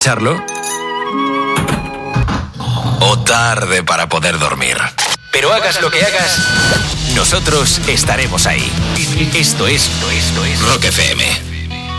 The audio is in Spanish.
¿Charlo? O tarde para poder dormir. Pero hagas lo que hagas, nosotros estaremos ahí. Esto es Rock FM.